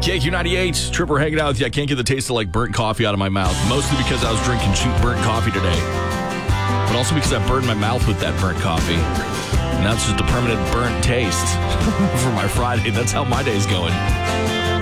KQ98, Tripper hanging out with you. I can't get the taste of like burnt coffee out of my mouth, mostly because I was drinking cheap burnt coffee today, but also because I burned my mouth with that burnt coffee. Now it's just a permanent burnt taste for my Friday. That's how my day's going.